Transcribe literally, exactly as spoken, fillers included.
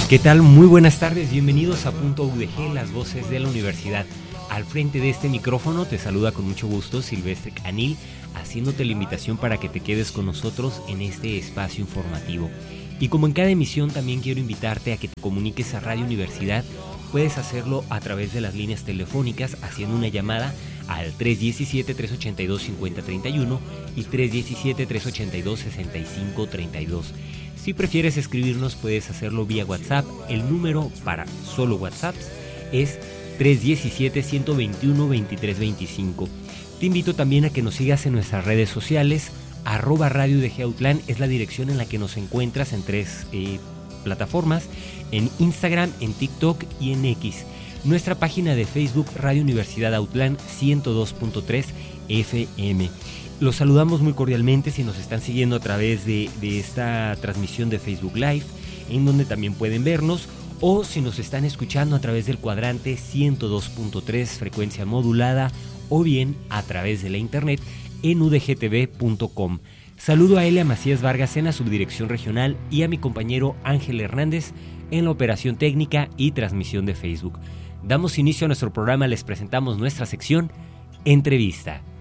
¿Qué tal? Muy buenas tardes, bienvenidos a Punto U D G, las voces de la universidad. Al frente de este micrófono te saluda con mucho gusto Silvestre Canil, haciéndote la invitación para que te quedes con nosotros en este espacio informativo. Y como en cada emisión, también quiero invitarte a que te comuniques a Radio Universidad. Puedes hacerlo a través de las líneas telefónicas haciendo una llamada al tres uno siete, tres ocho dos, cinco cero tres uno y tres uno siete, tres ocho dos, seis cinco tres dos. Si prefieres escribirnos, puedes hacerlo vía WhatsApp. El número para solo WhatsApp es tres uno siete, uno dos uno, dos tres dos cinco. Te invito también a que nos sigas en nuestras redes sociales. Arroba Radio U D G Autlán es la dirección en la que nos encuentras en tres eh, plataformas, en Instagram, en TikTok y en X. Nuestra página de Facebook, Radio Universidad Autlán ciento dos punto tres F M. Los saludamos muy cordialmente si nos están siguiendo a través de, de esta transmisión de Facebook Live, en donde también pueden vernos, o si nos están escuchando a través del cuadrante ciento dos punto tres, frecuencia modulada, o bien a través de la internet en u d g t v punto com. Saludo a Elia Macías Vargas en la subdirección regional y a mi compañero Ángel Hernández en la operación técnica y transmisión de Facebook. Damos inicio a nuestro programa, les presentamos nuestra sección Entrevista.